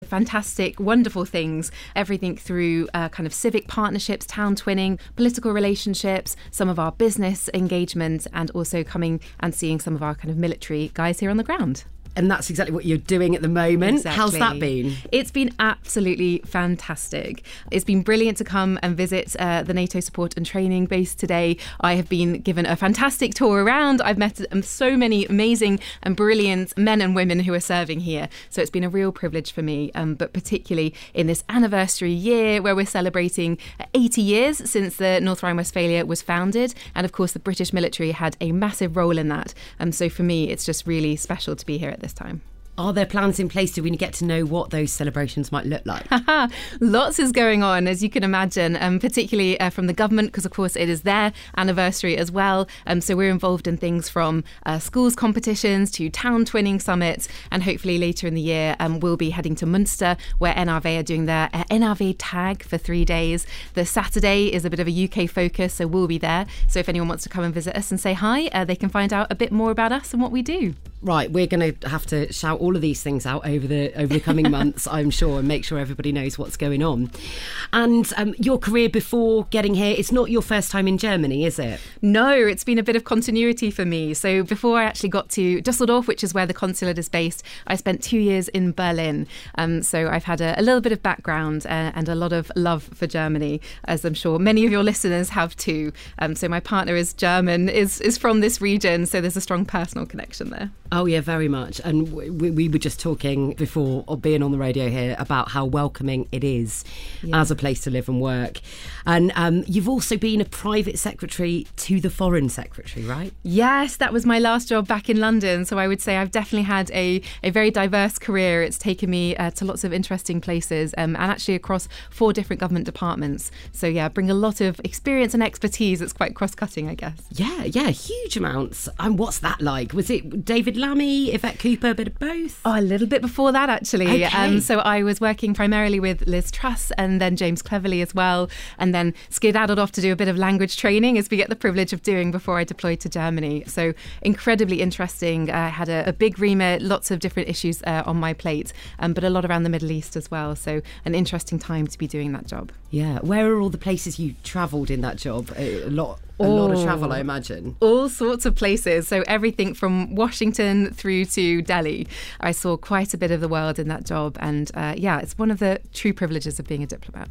fantastic, wonderful things, everything through kind of civic partnerships, town twinning, political relationships, some of our business engagement, and also coming and seeing some of our kind of military guys here on the ground. And that's exactly what you're doing at the moment. Exactly. How's that been? It's been absolutely fantastic. It's been brilliant to come and visit the NATO Support and Training Base today. I have been given a fantastic tour around. I've met so many amazing and brilliant men and women who are serving here. So it's been a real privilege for me, but particularly in this anniversary year where we're celebrating 80 years since the North Rhine-Westphalia was founded. And of course, the British military had a massive role in that. So for me, it's just really special to be here at this time. Are there plans in place? Do we get to know what those celebrations might look like? Lots is going on, as you can imagine, particularly from the government, because of course it is their anniversary as well. So we're involved in things from schools competitions to town twinning summits, and hopefully later in the year we'll be heading to Munster, where NRV are doing their NRV tag for 3 days. The Saturday is a bit of a UK focus, so we'll be there. So if anyone wants to come and visit us and say hi, they can find out a bit more about us and what we do. Right, we're going to have to shout all of these things out over the coming months, I'm sure, and make sure everybody knows what's going on. And your career before getting here, it's not your first time in Germany, is it? No, it's been a bit of continuity for me. So before I actually got to Dusseldorf, which is where the consulate is based, I spent 2 years in Berlin. So I've had a little bit of background and a lot of love for Germany, as I'm sure many of your listeners have too. So my partner is German, is from this region, so there's a strong personal connection there. Oh, yeah, very much. And we were just talking before being on the radio here about how welcoming it is as a place to live and work. And you've also been a private secretary to the Foreign Secretary, right? Yes, that was my last job back in London. So I would say I've definitely had a very diverse career. It's taken me to lots of interesting places and actually across 4 different government departments. So yeah, bring a lot of experience and expertise. It's quite cross-cutting, I guess. Yeah, huge amounts. And what's that like? Was it David Lammy, Yvette Cooper, a bit of both? Oh, a little bit before that, actually. Okay. So I was working primarily with Liz Truss and then James Cleverly as well, and then skedaddled off to do a bit of language training, as we get the privilege of doing before I deployed to Germany. So incredibly interesting. I had a big remit, lots of different issues on my plate, but a lot around the Middle East as well. So an interesting time to be doing that job. Yeah. Where are all the places you travelled in that job? A lot of travel, I imagine. All sorts of places. So everything from Washington through to Delhi. I saw quite a bit of the world in that job. And it's one of the true privileges of being a diplomat.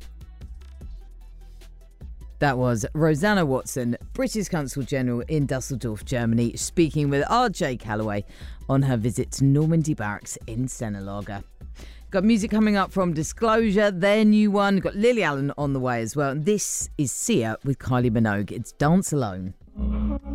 That was Rosanna Watson, British Consul General in Dusseldorf, Germany, speaking with RJ Calloway on her visit to Normandy Barracks in Sennelager. Got music coming up from Disclosure, their new one. Got Lily Allen on the way as well. And this is Sia with Kylie Minogue. It's Dance Alone.